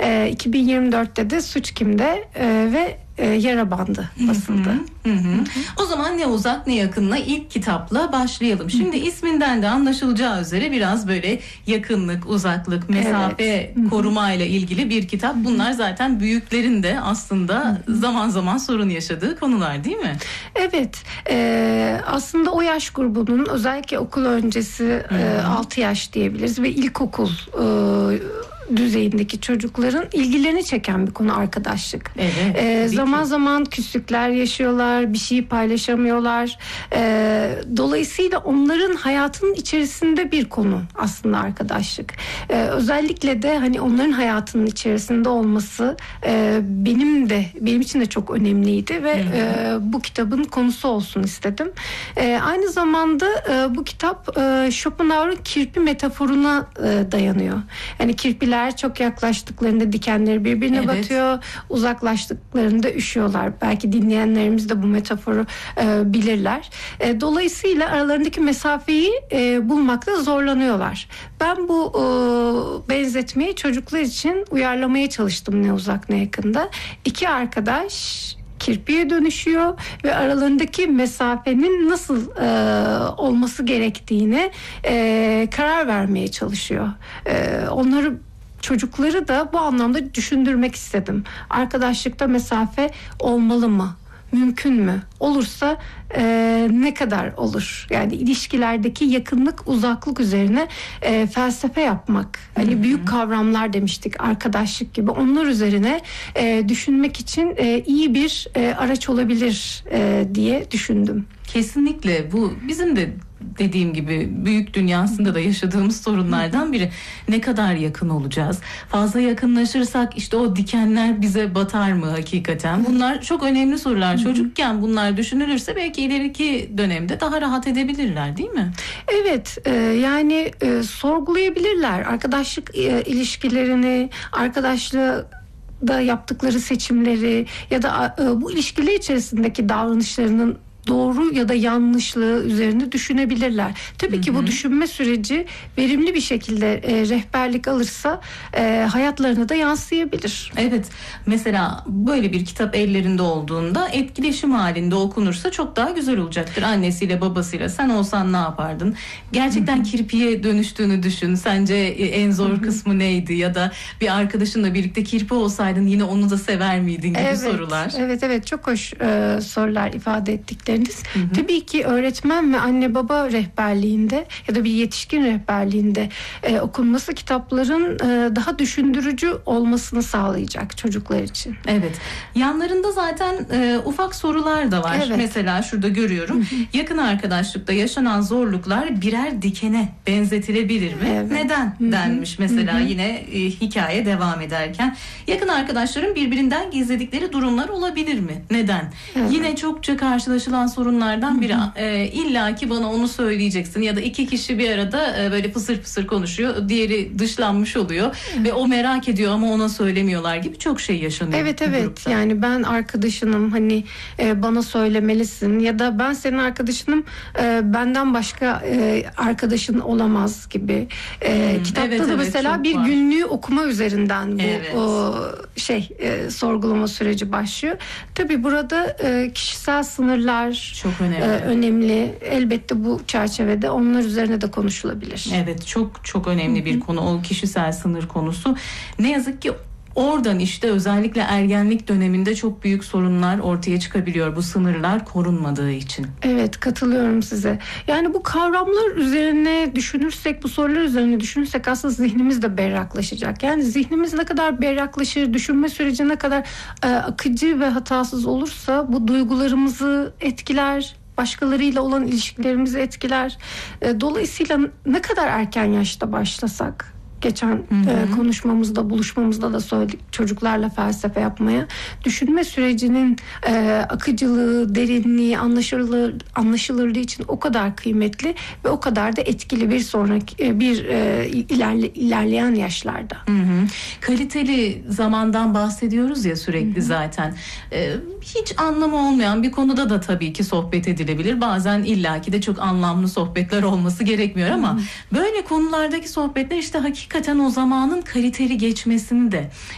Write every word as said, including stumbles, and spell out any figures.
E, iki bin yirmi dörtte de Suç Kim'de e, ve e, Yara Bandı basıldı. Hı hı. Hı hı. O zaman ne uzak ne yakınla ilk kitapla başlayalım. Şimdi isminden de anlaşılacağı üzere biraz böyle yakınlık, uzaklık, mesafe Evet. koruma ile ilgili bir kitap. Bunlar zaten büyüklerin de aslında zaman zaman sorun yaşadığı konular, değil mi? Evet, e, aslında o yaş grubunun özellikle okul öncesi e, altı yaş diyebiliriz ve ilkokul e, düzeyindeki çocukların ilgilerini çeken bir konu arkadaşlık. Evet, Ee, zaman ki. zaman küslükler yaşıyorlar, bir şeyi paylaşamıyorlar. Ee, dolayısıyla onların hayatının içerisinde bir konu aslında arkadaşlık. Ee, özellikle de hani onların hayatının içerisinde olması e, benim de benim için de çok önemliydi ve e, bu kitabın konusu olsun istedim. E, aynı zamanda e, bu kitap e, Schopenhauer'ın kirpi metaforuna e, dayanıyor. Yani kirpiler çok yaklaştıklarında dikenleri birbirine Evet. batıyor, uzaklaştıklarında üşüyorlar. Belki dinleyenlerimiz de bu metaforu e, bilirler. E, dolayısıyla aralarındaki mesafeyi e, bulmakta zorlanıyorlar. Ben bu e, benzetmeyi çocuklar için uyarlamaya çalıştım ne uzak ne yakında. İki arkadaş kirpiye dönüşüyor ve aralarındaki mesafenin nasıl e, olması gerektiğine e, karar vermeye çalışıyor. E, onları Çocukları da bu anlamda düşündürmek istedim. Arkadaşlıkta mesafe olmalı mı? Mümkün mü? Olursa e, ne kadar olur? Yani ilişkilerdeki yakınlık, uzaklık üzerine e, felsefe yapmak. Hani Hı-hı. büyük kavramlar demiştik, arkadaşlık gibi. Onlar üzerine e, düşünmek için e, iyi bir e, araç olabilir e, diye düşündüm. Kesinlikle bu bizim de dediğim gibi büyük dünyasında da yaşadığımız sorunlardan biri. Ne kadar yakın olacağız? Fazla yakınlaşırsak işte o dikenler bize batar mı hakikaten? Bunlar çok önemli sorular. Çocukken bunlar düşünülürse belki ileriki dönemde daha rahat edebilirler, değil mi? Evet, e, yani e, sorgulayabilirler arkadaşlık e, ilişkilerini, arkadaşlığı da yaptıkları seçimleri ya da e, bu ilişkiler içerisindeki davranışlarının doğru ya da yanlışlığı üzerinde düşünebilirler. Tabii hı hı. ki bu düşünme süreci verimli bir şekilde e, rehberlik alırsa e, hayatlarına da yansıyabilir. Evet. Mesela böyle bir kitap ellerinde olduğunda etkileşim halinde okunursa çok daha güzel olacaktır. Annesiyle babasıyla sen olsan ne yapardın? Gerçekten hı hı. kirpiye dönüştüğünü düşün. Sence en zor hı hı. kısmı neydi? Ya da bir arkadaşınla birlikte kirpi olsaydın yine onu da sever miydin gibi evet, sorular. Evet evet çok hoş e, sorular ifade ettikleri. Hı hı. Tabii ki öğretmen ve anne baba rehberliğinde ya da bir yetişkin rehberliğinde e, okunması kitapların e, daha düşündürücü olmasını sağlayacak çocuklar için. Evet. Yanlarında zaten e, ufak sorular da var. Evet. Mesela şurada görüyorum. Hı hı. Yakın arkadaşlıkta yaşanan zorluklar birer dikene benzetilebilir mi? Evet. Neden hı hı. denmiş mesela hı hı. yine e, hikaye devam ederken. Yakın arkadaşların birbirinden gizledikleri durumlar olabilir mi? Neden? Evet. Yine çokça karşılaşılan sorunlardan biri. E, İlla ki bana onu söyleyeceksin ya da iki kişi bir arada e, böyle fısır fısır konuşuyor. Diğeri dışlanmış oluyor hı. ve o merak ediyor ama ona söylemiyorlar gibi çok şey yaşanıyor. Evet evet grupta. Yani ben arkadaşınım hani e, bana söylemelisin ya da ben senin arkadaşınım e, benden başka e, arkadaşın olamaz gibi. E, hmm, kitapta evet, da evet, mesela bir var. Günlüğü okuma üzerinden bu evet. o, şey e, sorgulama süreci başlıyor. Tabii burada e, kişisel sınırlar çok önemli. E, önemli. Elbette bu çerçevede onlar üzerine de konuşulabilir. Evet çok çok önemli Hı-hı. bir konu o kişisel sınır konusu. Ne yazık ki oradan işte özellikle ergenlik döneminde çok büyük sorunlar ortaya çıkabiliyor bu sınırlar korunmadığı için. Evet katılıyorum size. Yani bu kavramlar üzerine düşünürsek bu sorular üzerine düşünürsek aslında zihnimiz de berraklaşacak. Yani zihnimiz ne kadar berraklaşır, düşünme süreci ne kadar e, akıcı ve hatasız olursa bu duygularımızı etkiler. Başkalarıyla olan ilişkilerimizi etkiler. E, dolayısıyla ne kadar erken yaşta başlasak geçen hı hı. E, konuşmamızda, buluşmamızda da söyledik çocuklarla felsefe yapmaya. Düşünme sürecinin e, akıcılığı, derinliği, anlaşılır, anlaşılırlığı için o kadar kıymetli ve o kadar da etkili bir sonraki e, bir e, ilerle, ilerleyen yaşlarda. Hı hı. Kaliteli zamandan bahsediyoruz ya sürekli hı hı. zaten. E, hiç anlamı olmayan bir konuda da tabii ki sohbet edilebilir. Bazen illaki de çok anlamlı sohbetler olması gerekmiyor ama hı hı. böyle konulardaki sohbetler işte hakikaten Hakikaten o zamanın kaliteli geçmesini de